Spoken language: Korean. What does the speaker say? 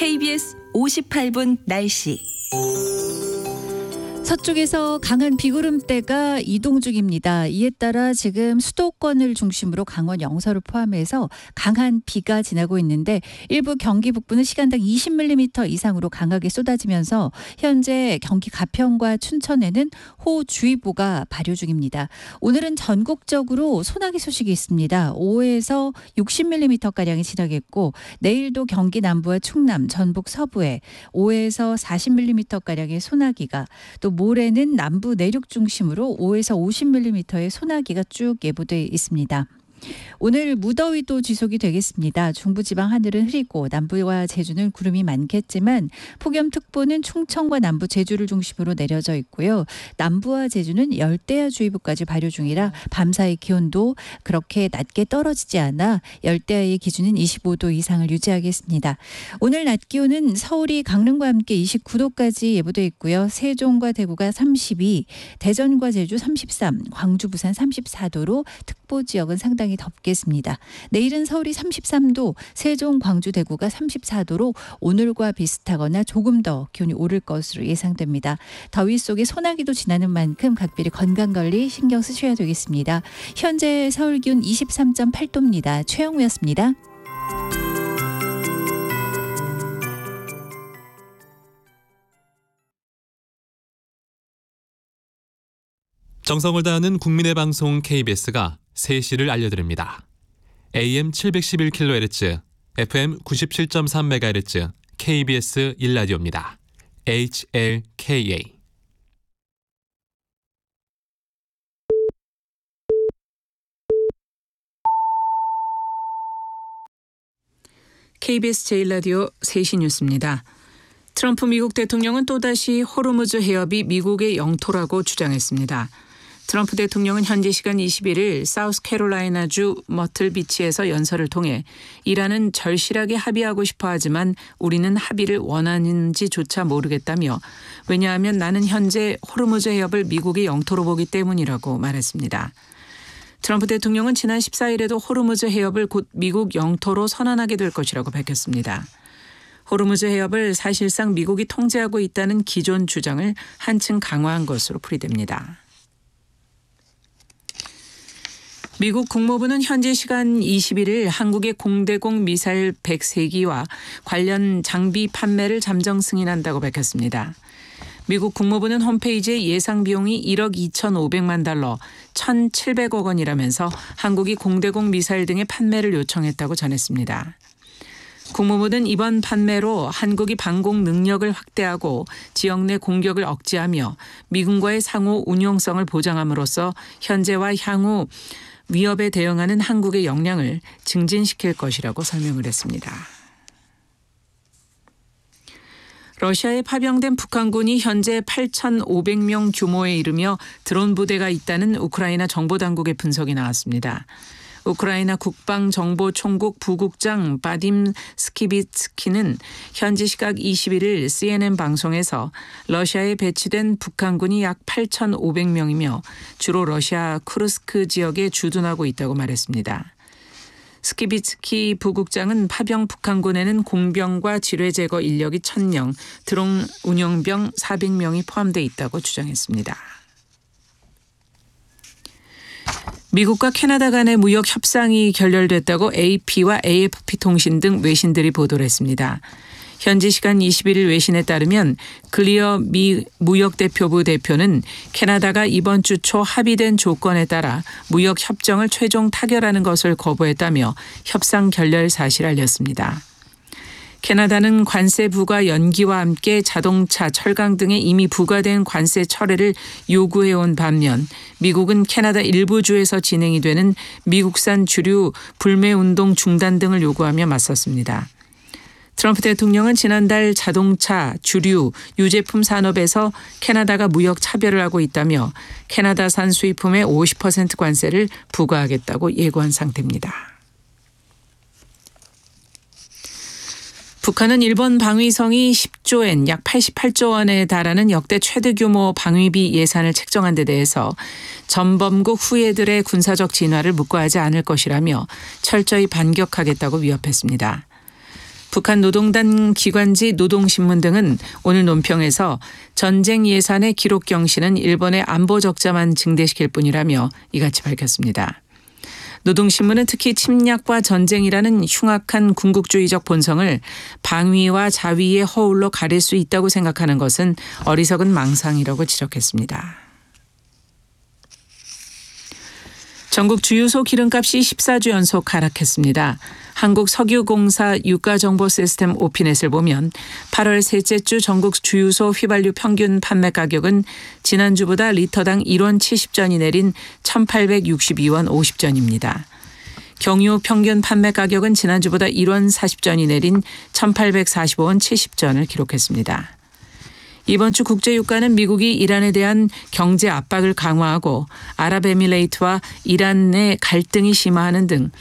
KBS 58분 날씨. 서쪽에서 강한 비구름대가 이동 중입니다. 이에 따라 지금 수도권을 중심으로 강원 영서를 포함해서 강한 비가 지나고 있는데 일부 경기 북부는 시간당 20mm 이상으로 강하게 쏟아지면서 현재 경기 가평과 춘천에는 호우주의보가 발효 중입니다. 오늘은 전국적으로 소나기 소식이 있습니다. 5에서 60mm가량이 지나겠고 내일도 경기 남부와 충남, 전북 서부에 5에서 40mm가량의 소나기가 또 모레는 남부 내륙 중심으로 5에서 50mm의 소나기가 쭉 예보돼 있습니다. 오늘 무더위도 지속이 되겠습니다. 중부지방 하늘은 흐리고 남부와 제주는 구름이 많겠지만 폭염특보는 충청과 남부 제주를 중심으로 내려져 있고요. 남부와 제주는 열대야주의보까지 발효 중이라 밤사이 기온도 그렇게 낮게 떨어지지 않아 열대야의 기준인 25도 이상을 유지하겠습니다. 오늘 낮 기온은 서울이 강릉과 함께 29도까지 예보돼 있고요. 세종과 대구가 32, 대전과 제주 33, 광주, 부산 34도로 특보 지역은 상당히 덥겠습니다. 내일은 서울이 33도, 세종, 광주, 대구가 34도로 오늘과 비슷하거나 조금 더 기온이 오를 것으로 예상됩니다. 더위 속에 소나기도 지나는 만큼 각별히 건강관리 신경 쓰셔야 되겠습니다. 현재 서울 기온 23.8도입니다. 최영우였습니다. 정성을 다하는 국민의 방송 KBS가 3시를 알려드립니다. AM 711kHz, FM 97.3MHz KBS 1라디오입니다. HLKA. KBS 제1라디오 3시 뉴스입니다. 트럼프 미국 대통령은 또다시 호르무즈 해협이 미국의 영토라고 주장했습니다. 트럼프 대통령은 현지 시간 21일 사우스캐롤라이나주 머틀비치에서 연설을 통해 이란은 절실하게 합의하고 싶어 하지만 우리는 합의를 원하는지조차 모르겠다며 왜냐하면 나는 현재 호르무즈 해협을 미국의 영토로 보기 때문이라고 말했습니다. 트럼프 대통령은 지난 14일에도 호르무즈 해협을 곧 미국 영토로 선언하게 될 것이라고 밝혔습니다. 호르무즈 해협을 사실상 미국이 통제하고 있다는 기존 주장을 한층 강화한 것으로 풀이됩니다. 미국 국무부는 현지 시간 21일 한국의 공대공 미사일 103기와 관련 장비 판매를 잠정 승인한다고 밝혔습니다. 미국 국무부는 홈페이지에 예상 비용이 1억 2,500만 달러, 1,700억 원이라면서 한국이 공대공 미사일 등의 판매를 요청했다고 전했습니다. 국무부는 이번 판매로 한국이 방공 능력을 확대하고 지역 내 공격을 억제하며 미군과의 상호 운용성을 보장함으로써 현재와 향후 위협에 대응하는 한국의 역량을 증진시킬 것이라고 설명을 했습니다. 러시아에 파병된 북한군이 현재 8,500명 규모에 이르며 드론 부대가 있다는 우크라이나 정보당국의 분석이 나왔습니다. 우크라이나 국방정보총국 부국장 바딤 스키비츠키는 현지 시각 21일 CNN 방송에서 러시아에 배치된 북한군이 약 8,500명이며 주로 러시아 쿠르스크 지역에 주둔하고 있다고 말했습니다. 스키비츠키 부국장은 파병 북한군에는 공병과 지뢰 제거 인력이 1,000명, 드론 운영병 400명이 포함되어 있다고 주장했습니다. 미국과 캐나다 간의 무역 협상이 결렬됐다고 AP와 AFP 통신 등 외신들이 보도를 했습니다. 현지 시간 21일 외신에 따르면 글리어 미 무역대표부 대표는 캐나다가 이번 주 초 합의된 조건에 따라 무역 협정을 최종 타결하는 것을 거부했다며 협상 결렬 사실을 알렸습니다. 캐나다는 관세 부과 연기와 함께 자동차, 철강 등에 이미 부과된 관세 철회를 요구해온 반면 미국은 캐나다 일부 주에서 진행이 되는 미국산 주류 불매운동 중단 등을 요구하며 맞섰습니다. 트럼프 대통령은 지난달 자동차, 주류, 유제품 산업에서 캐나다가 무역 차별을 하고 있다며 캐나다산 수입품에 50% 관세를 부과하겠다고 예고한 상태입니다. 북한은 일본 방위성이 10조엔 약 88조 원에 달하는 역대 최대 규모 방위비 예산을 책정한 데 대해서 전범국 후예들의 군사적 진화를 묵과하지 않을 것이라며 철저히 반격하겠다고 위협했습니다. 북한 노동단 기관지 노동신문 등은 오늘 논평에서 전쟁 예산의 기록 경신은 일본의 안보 적자만 증대시킬 뿐이라며 이같이 밝혔습니다. 노동신문은 특히 침략과 전쟁이라는 흉악한 군국주의적 본성을 방위와 자위의 허울로 가릴 수 있다고 생각하는 것은 어리석은 망상이라고 지적했습니다. 전국 주유소 기름값이 14주 연속 하락했습니다. 한국석유공사 유가정보시스템 오피넷을 보면 8월 셋째 주 전국 주유소 휘발유 평균 판매 가격은 지난주보다 리터당 1원 70전이 내린 1,862원 50전입니다. 경유 평균 판매 가격은 지난주보다 1원 40전이 내린 1,845원 70전을 기록했습니다. 이번 주 국제유가는 미국이 이란에 대한 경제 압박을 강화하고 아랍에미레이트와 이란의 갈등이 심화하는 등